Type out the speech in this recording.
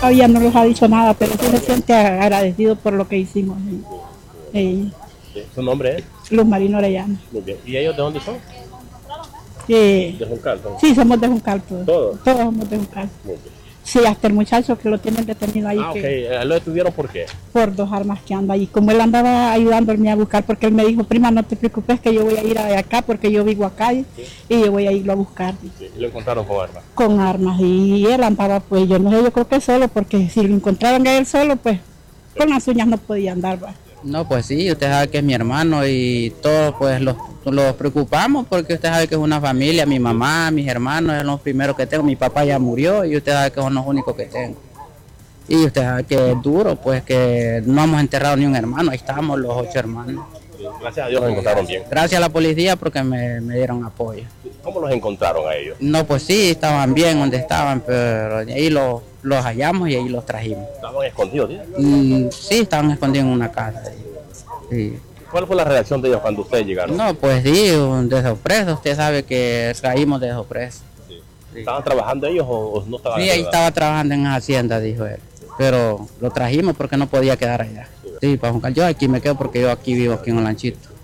todavía no les ha dicho nada, pero sí se siente agradecido por lo que hicimos. ¿Su nombre es? Luz Marino Orellana. Muy bien. ¿Y ellos de dónde son? De Juncal. Sí, somos de Juncal todos. ¿Todos? Todos somos de Juncal. Muy bien. Sí, hasta el muchacho que lo tienen detenido ahí. Ah, ok. ¿Lo detuvieron por qué? Por 2 armas que anda ahí. Como él andaba ayudándome a buscar, porque él me dijo, prima, no te preocupes que yo voy a ir acá, porque yo vivo acá y yo voy a irlo a buscar. Sí. ¿Y lo encontraron con armas? Con armas. Y él andaba, pues, yo no sé, yo creo que solo, porque si lo encontraron a él solo, pues, con las uñas no podía andar, ¿va? No, pues sí, usted sabe que es mi hermano y todos pues los preocupamos porque usted sabe que es una familia, mi mamá, mis hermanos, son los primeros que tengo, mi papá ya murió y usted sabe que son los únicos que tengo. Y usted sabe que es duro, pues que no hemos enterrado ni un hermano, ahí estamos los 8 hermanos. Gracias a Dios los encontraron bien. Gracias a la policía porque me dieron apoyo. ¿Cómo los encontraron a ellos? No, pues sí, estaban bien donde estaban, pero ahí los hallamos y ahí los trajimos. ¿Estaban escondidos? Sí, estaban escondidos en una casa. Sí. ¿Cuál fue la reacción de ellos cuando ustedes llegaron? No, pues sí, de sorpresa, usted sabe que caímos de sorpresa. Sí. ¿Estaban trabajando ellos o no estaban? Sí, ahí estaba trabajando en la hacienda, dijo él. Pero lo trajimos porque no podía quedar allá. Sí, para Juncal, yo aquí me quedo porque yo aquí vivo aquí en un lanchito.